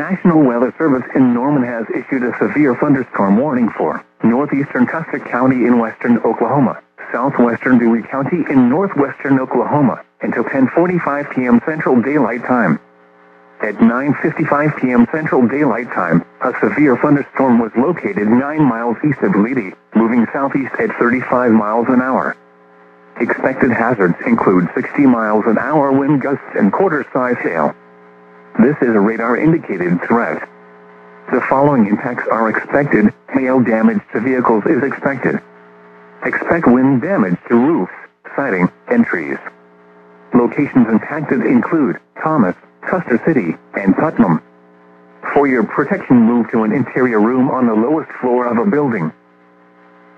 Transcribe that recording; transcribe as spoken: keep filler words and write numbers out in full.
National Weather Service in Norman has issued a severe thunderstorm warning for northeastern Custer County in western Oklahoma, southwestern Dewey County in northwestern Oklahoma, until ten forty-five p.m. Central Daylight Time. At nine fifty-five p.m. Central Daylight Time, a severe thunderstorm was located nine miles east of Levy, moving southeast at thirty-five miles an hour. Expected hazards include sixty miles an hour wind gusts and quarter-size hail. This is a radar-indicated threat. The following impacts are expected. Hail damage to vehicles is expected. Expect wind damage to roofs, siding, and trees. Locations impacted include Thomas, Custer City, and Putnam. For your protection, move to an interior room on the lowest floor of a building.